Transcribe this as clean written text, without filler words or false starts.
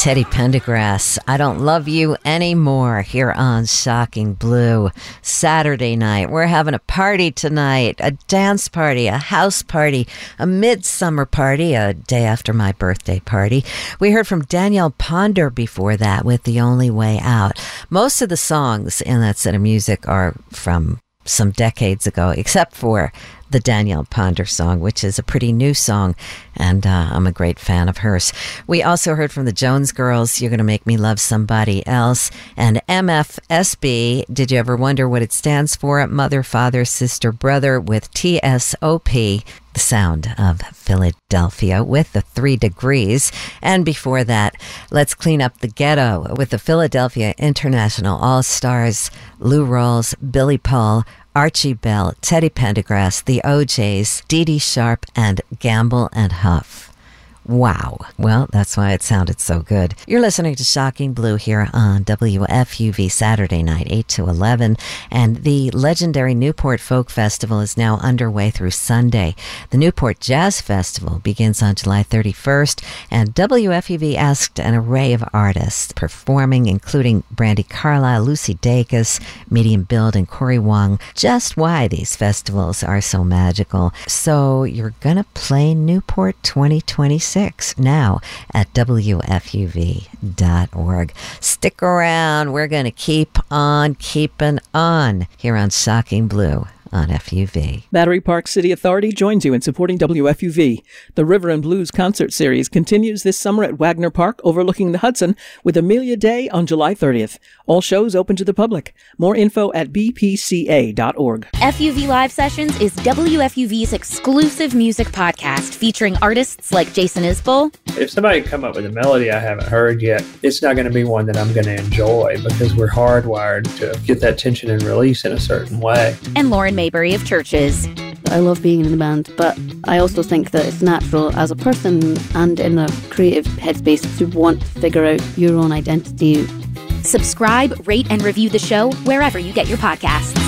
Teddy Pendergrass, I Don't Love You Anymore, here on Shocking Blue. Saturday night, we're having a party tonight, a dance party, a house party, a midsummer party, a day after my birthday party. We heard from Danielle Ponder before that with The Only Way Out. Most of the songs in that set of music are from some decades ago, except for the Danielle Ponder song, which is a pretty new song, and I'm a great fan of hers. We also heard from the Jones Girls, You're Gonna Make Me Love Somebody Else, and MFSB, Did You Ever Wonder What It Stands For? Mother, Father, Sister, Brother, with TSOP, the sound of Philadelphia, with the 3 Degrees. And before that, Let's Clean Up the Ghetto with the Philadelphia International All-Stars, Lou Rawls, Billy Paul, Archie Bell, Teddy Pendergrass, the OJs, Dee Dee Sharp, and Gamble and Huff. Wow. Well, that's why it sounded so good. You're listening to Shocking Blue here on WFUV Saturday night, 8 to 11. And the legendary Newport Folk Festival is now underway through Sunday. The Newport Jazz Festival begins on July 31st. And WFUV asked an array of artists performing, including Brandy Carlisle, Lucy Dacus, Medium Build, and Corey Wong, just why these festivals are so magical. So you're going to play Newport 2026 now at WFUV.org. Stick around. We're going to keep on keeping on here on Shocking Blue on FUV. Battery Park City Authority joins you in supporting WFUV. The River and Blues concert series continues this summer at Wagner Park overlooking the Hudson with Amelia Day on July 30th. All shows open to the public. More info at bpca.org. FUV Live Sessions is WFUV's exclusive music podcast featuring artists like Jason Isbell. If somebody come up with a melody I haven't heard yet, it's not going to be one that I'm going to enjoy because we're hardwired to get that tension and release in a certain way. And Lauren Maybury of Churches. I love being in the band, but I also think that it's natural as a person and in a creative headspace to want to figure out your own identity. Subscribe, rate, and review the show wherever you get your podcasts.